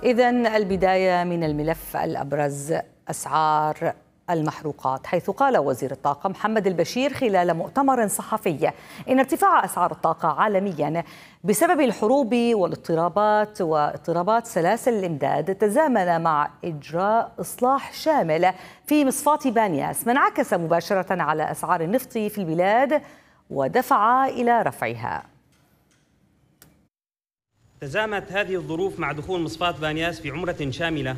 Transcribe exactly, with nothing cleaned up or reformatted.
إذن البداية من الملف الأبرز، أسعار المحروقات، حيث قال وزير الطاقة محمد البشير خلال مؤتمر صحفي إن ارتفاع أسعار الطاقة عالميا بسبب الحروب والاضطرابات واضطرابات سلاسل الإمداد تزامن مع إجراء إصلاح شامل في مصفاة بانياس، ما انعكس مباشرة على أسعار النفط في البلاد ودفع إلى رفعها. تزامنت هذه الظروف مع دخول مصفاة بانياس في عمرة شاملة